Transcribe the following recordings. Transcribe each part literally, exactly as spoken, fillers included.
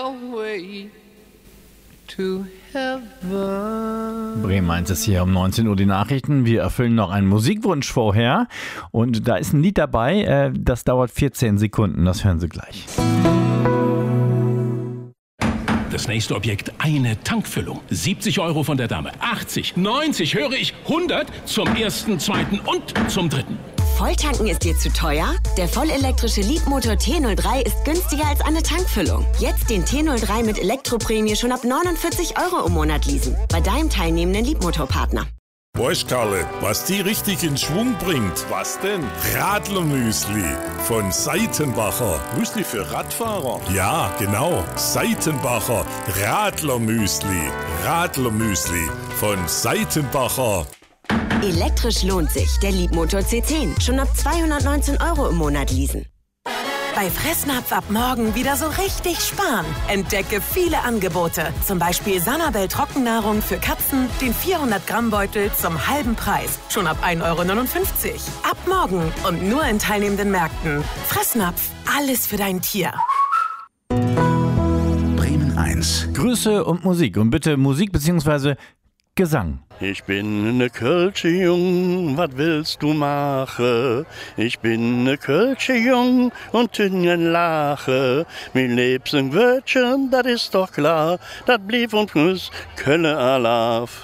Away to heaven. Bremen eins ist hier um neunzehn Uhr die Nachrichten. Wir erfüllen noch einen Musikwunsch vorher. Und da ist ein Lied dabei, das dauert vierzehn Sekunden. Das hören Sie gleich. Das nächste Objekt, eine Tankfüllung. siebzig Euro von der Dame. achtzig, neunzig, höre ich, hundert zum ersten, zweiten und zum dritten. Volltanken ist dir zu teuer? Der vollelektrische Leapmotor T null drei ist günstiger als eine Tankfüllung. Jetzt den T null drei mit Elektroprämie schon ab neunundvierzig Euro im Monat leasen. Bei deinem teilnehmenden Leapmotor-Partner. Weißt Karle, was die richtig in Schwung bringt? Was denn? Radlermüsli von Seitenbacher. Müsli für Radfahrer? Ja, genau. Seitenbacher Radlermüsli. Radlermüsli von Seitenbacher. Elektrisch lohnt sich. Der Leapmotor C zehn. Schon ab zweihundertneunzehn Euro im Monat leasen. Bei Fressnapf ab morgen wieder so richtig sparen. Entdecke viele Angebote. Zum Beispiel Sanabel Trockennahrung für Katzen, den vierhundert Gramm Beutel zum halben Preis. Schon ab ein Euro neunundfünfzig. Ab morgen und nur in teilnehmenden Märkten. Fressnapf, alles für dein Tier. Bremen eins. Grüße und Musik. Und bitte Musik bzw. Gesang. Ich bin ne Kölsche Jung, was willst du machen? Ich bin ne Kölsche Jung und tüngen lache. Mein liebsten Wörtchen, das ist doch klar, das blieb und muss Kölle Alaf.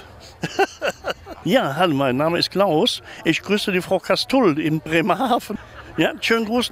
Ja, hallo, mein Name ist Klaus. Ich grüße die Frau Kastull in Bremerhaven. Ja, schönen Gruß.